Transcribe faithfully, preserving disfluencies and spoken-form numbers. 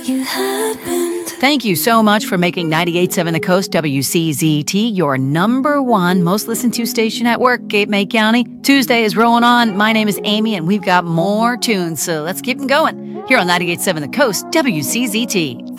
You happened. Thank you so much for making ninety-eight point seven The Coast W C Z T your number one most listened to station at work, Cape May County. Tuesday is rolling on. My name is Amy, and we've got more tunes, so let's keep them going here on ninety-eight point seven The Coast W C Z T.